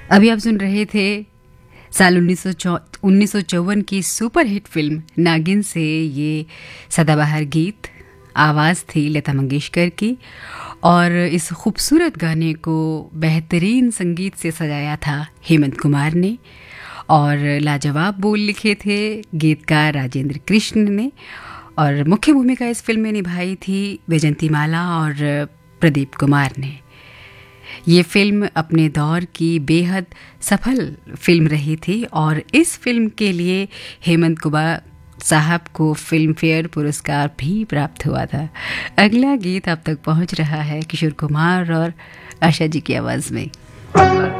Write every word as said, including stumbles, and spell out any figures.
अभी आप सुन रहे थे साल उन्नीस सौ चौवन की सुपरहिट फिल्म नागिन से ये सदाबहार गीत। आवाज़ थी लता मंगेशकर की और इस खूबसूरत गाने को बेहतरीन संगीत से सजाया था हेमंत कुमार ने और लाजवाब बोल लिखे थे गीतकार राजेंद्र कृष्ण ने। और मुख्य भूमिका इस फिल्म में निभाई थी वैजंतीमाला और प्रदीप कुमार ने। ये फिल्म अपने दौर की बेहद सफल फिल्म रही थी और इस फिल्म के लिए हेमंत कुमार साहब को फिल्म फेयर पुरस्कार भी प्राप्त हुआ था। अगला गीत आप तक पहुंच रहा है किशोर कुमार और आशा जी की आवाज़ में।